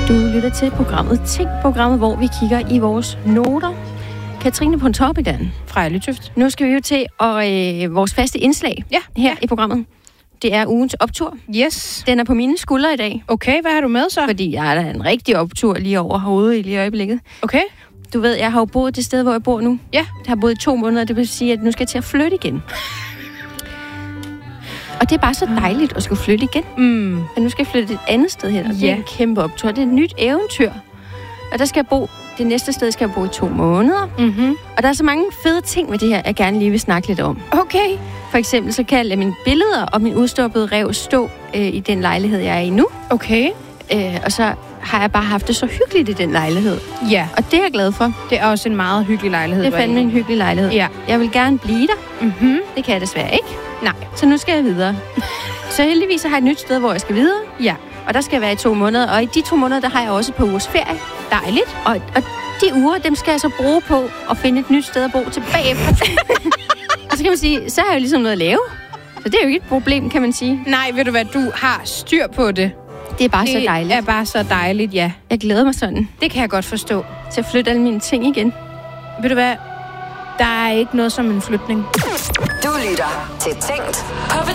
Du lytter til programmet Tænk, programmet, hvor vi kigger i vores noter. Katrine Pontoppidan. Freja Lytøft. Nu skal vi jo til vores faste indslag her i programmet. Det er ugens optur. Yes. Den er på mine skuldre i dag. Okay, hvad har du med så? Fordi jeg er da en rigtig optur lige over hovedet i lige øjeblikket. Okay. Du ved, jeg har jo boet det sted, hvor jeg bor nu. Ja. Jeg har boet i 2 måneder, det vil sige, at nu skal jeg til at flytte igen. Og det er bare så dejligt at skulle flytte igen. Og nu skal jeg flytte et andet sted hen, og det er en kæmpe optur. Det er et nyt eventyr. Og der skal jeg bo, det næste sted skal jeg bo i 2 måneder. Og der er så mange fede ting med det her, jeg gerne lige vil snakke lidt om. Okay. For eksempel så kan jeg lade mine billeder og min udstoppede rev stå i den lejlighed, jeg er i nu. Okay. Og så har jeg bare haft det så hyggeligt i den lejlighed. Ja. Og det er jeg glad for. Det er også en meget hyggelig lejlighed. Det er fandme en hyggelig lejlighed. Ja. Jeg vil gerne blive der. Det kan jeg desværre ikke. Nej. Så nu skal jeg videre. Så heldigvis har jeg et nyt sted, hvor jeg skal videre. Ja. Og der skal jeg være i 2 måneder. Og i de 2 måneder, der har jeg også et par ugers ferie. Dejligt. Og de uger, dem skal jeg så bruge på at finde et nyt sted at bo til bagefter. Og så kan man sige, så har jeg jo ligesom noget at lave. Så det er jo ikke et problem, kan man sige. Nej, ved du hvad, du har styr på det. Det er bare så dejligt. Det er bare så dejligt, ja. Jeg glæder mig sådan Det kan jeg godt forstå. til at flytte alle mine ting igen. Ved du hvad, der er ikke noget som en flytning. Du lytter til Tænkt på